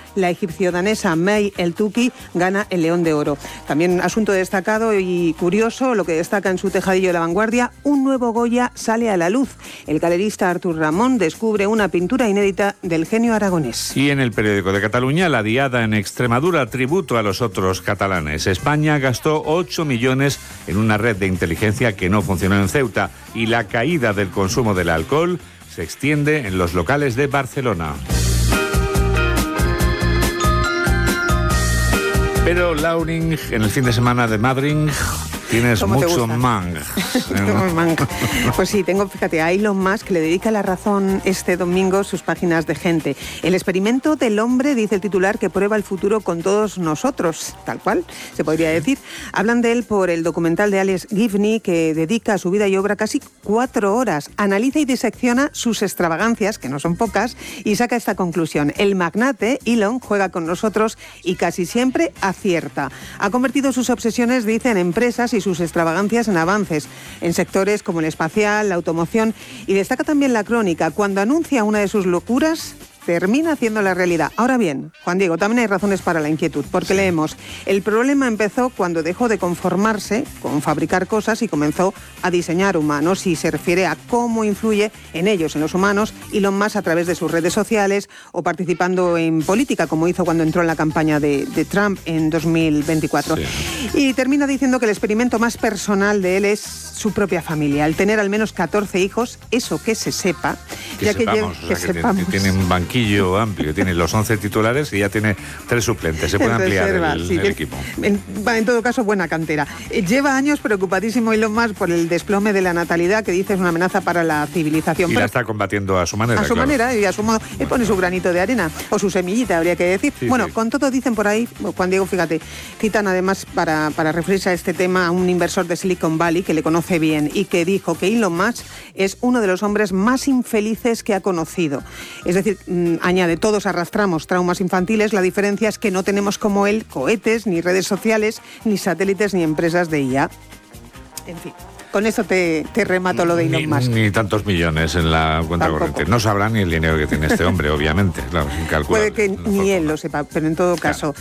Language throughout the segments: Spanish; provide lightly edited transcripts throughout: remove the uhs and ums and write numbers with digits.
la egipcio-danesa May El Touki gana el León de Oro. También asunto destacado y curioso, lo que destaca en su tejadillo La Vanguardia, un nuevo Goya sale a la luz. El galerista Artur Ramón descubre una pintura inédita del genio aragonés. Y en el periódico de Cataluña, la diada en Extremadura, tributo a los otros catalanes. España gastó 8 millones en una red de inteligencia que no funcionó en Ceuta, y la caída del consumo del alcohol se extiende en los locales de Barcelona. Pero, Lauring, en el fin de semana de Madrid tienes mucho mang. Pues sí, fíjate, a Elon Musk le dedica La Razón este domingo sus páginas de gente. El experimento del hombre, dice el titular, que prueba el futuro con todos nosotros, tal cual, se podría decir. Hablan de él por el documental de Alex Gibney, que dedica a su vida y obra casi 4 horas. Analiza y disecciona sus extravagancias, que no son pocas, y saca esta conclusión. El magnate, Elon, juega con nosotros y casi siempre acierta. Ha convertido sus obsesiones, dice, en empresas y sus extravagancias en avances, en sectores como el espacial, la automoción, y destaca también la crónica. Cuando anuncia una de sus locuras, termina haciendo la realidad. Ahora bien, Juan Diego, también hay razones para la inquietud, porque leemos, el problema empezó cuando dejó de conformarse con fabricar cosas y comenzó a diseñar humanos, y se refiere a cómo influye en ellos, en los humanos, Elon Musk a través de sus redes sociales o participando en política, como hizo cuando entró en la campaña de Trump en 2024. Sí. Y termina diciendo que el experimento más personal de él es su propia familia, al tener al menos 14 hijos, eso que se sepa, que tiene un banquillo amplio, tiene los 11 titulares y ya tiene 3 suplentes, se puede ampliar el equipo. En todo caso, buena cantera. Lleva años preocupadísimo Elon Musk por el desplome de la natalidad, que dice es una amenaza para la civilización. Y la está combatiendo a su manera. A su manera y a su modo. Él pone su granito de arena, o su semillita, habría que decir. Sí, bueno, sí. Con todo dicen por ahí, Juan Diego, fíjate, citan además para referirse a este tema a un inversor de Silicon Valley que le conoce bien y que dijo que Elon Musk es uno de los hombres más infelices que ha conocido. Es decir, añade, todos arrastramos traumas infantiles, la diferencia es que no tenemos como él cohetes, ni redes sociales, ni satélites, ni empresas de IA. En fin. Con eso te remato lo de Elon Musk. Ni tantos millones en la cuenta corriente. No sabrá ni el dinero que tiene este hombre, obviamente. Claro, sin calcular. Puede que ni él lo sepa, pero en todo caso,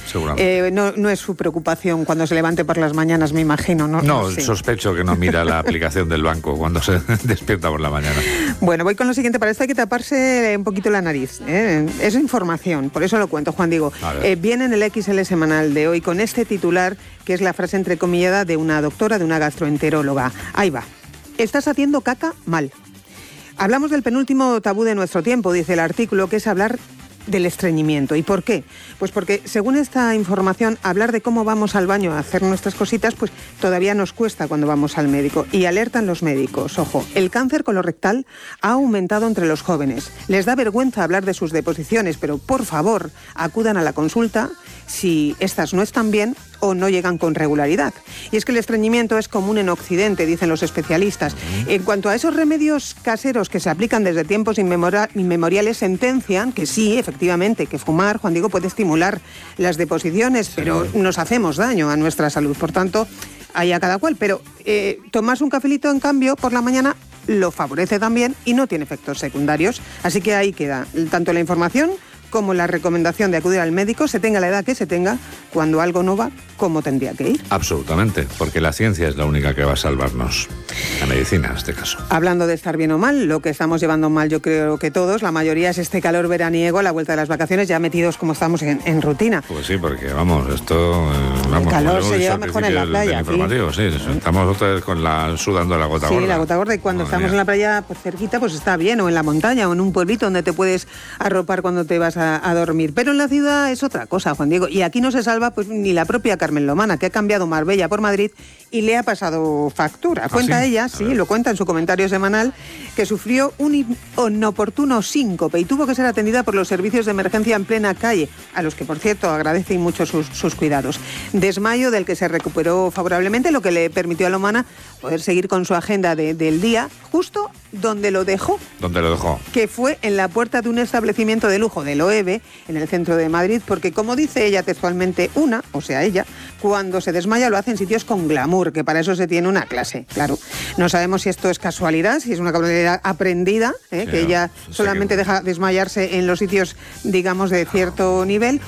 no es su preocupación cuando se levante por las mañanas, me imagino. No sé. Sospecho que no mira la aplicación del banco cuando se despierta por la mañana. Bueno, voy con lo siguiente. Para esto hay que taparse un poquito la nariz. Es información, por eso lo cuento, Juan Diego. Viene en el XL semanal de hoy con este titular, que es la frase entrecomillada de una doctora, de una gastroenteróloga. Ahí va. Estás haciendo caca mal. Hablamos del penúltimo tabú de nuestro tiempo, dice el artículo, que es hablar del estreñimiento. ¿Y por qué? Pues porque, según esta información, hablar de cómo vamos al baño a hacer nuestras cositas, pues todavía nos cuesta cuando vamos al médico. Y alertan los médicos, ojo, el cáncer colorectal ha aumentado entre los jóvenes. Les da vergüenza hablar de sus deposiciones, pero por favor, acudan a la consulta si estas no están bien o no llegan con regularidad. Y es que el estreñimiento es común en Occidente, dicen los especialistas. En cuanto a esos remedios caseros que se aplican desde tiempos inmemoriales, sentencian que sí, efectivamente, que fumar, Juan Diego, puede estimular las deposiciones, pero nos hacemos daño a nuestra salud. Por tanto, hay a cada cual. Pero tomarse un cafelito, en cambio, por la mañana lo favorece también y no tiene efectos secundarios. Así que ahí queda tanto la información como la recomendación de acudir al médico, se tenga la edad que se tenga, cuando algo no va como tendría que ir. Absolutamente, porque la ciencia es la única que va a salvarnos, la medicina en este caso. Hablando de estar bien o mal, lo que estamos llevando mal, yo creo que todos, la mayoría, es este calor veraniego a la vuelta de las vacaciones, ya metidos como estamos en rutina. Pues sí, porque vamos, esto... el calor se lleva mejor en la playa. Sí, estamos otra vez sudando la gota gorda. Sí, la gota gorda, y cuando estamos en la playa pues cerquita, pues está bien, o en la montaña, o en un pueblito donde te puedes arropar cuando te vas a dormir. Pero en la ciudad es otra cosa, Juan Diego, y aquí no se salva pues ni la propia Carmen Lomana, que ha cambiado Marbella por Madrid y le ha pasado factura. Cuenta ella, lo cuenta en su comentario semanal, que sufrió un inoportuno síncope y tuvo que ser atendida por los servicios de emergencia en plena calle, a los que, por cierto, agradece mucho sus cuidados. Desmayo del que se recuperó favorablemente, lo que le permitió a Lomana poder seguir con su agenda del día, justo donde lo dejó. ¿Dónde lo dejó? Que fue en la puerta de un establecimiento de lujo de Loewe, en el centro de Madrid, porque, como dice ella textualmente, ella, cuando se desmaya lo hace en sitios con glamour, que para eso se tiene una clase, claro. No sabemos si esto es casualidad, si es una casualidad aprendida, que ella solamente deja desmayarse en los sitios, digamos, de cierto nivel,